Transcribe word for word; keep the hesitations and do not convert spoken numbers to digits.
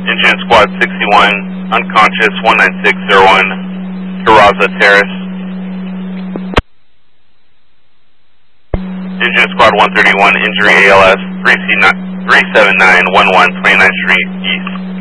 Engine Squad sixty-one, unconscious, one nine six zero one, Terraza Terrace. Engine Squad one thirty-one, injury A L S, three seven nine one one, twenty-ninth Street East.